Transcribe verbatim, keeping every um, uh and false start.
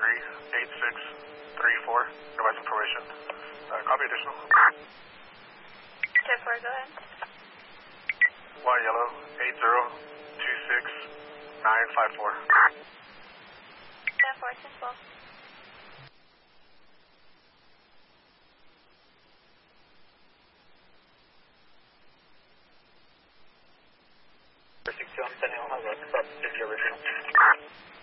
three eight six three four. Advise information. Uh, copy additional. ten four, go ahead. Y yellow eight zero two six nine five four. ten four, ten twelve. six two, I'm sending on my left, up, fifty original.